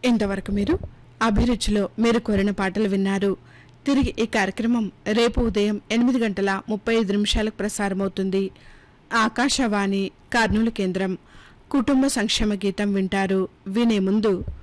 ఇంతవరకు మీరు అభిరుచిలో మీరు కోరిన పాటలు విన్నారు. తిరిగి ఈ కార్యక్రమం రేపు ఉదయం 8:35 ప్రసారమవుతుంది. ఆకాశవాణి కర్నూలు కేంద్రం కుటుంబ సంక్షేమ గీతం వింటారు. వినే ముందు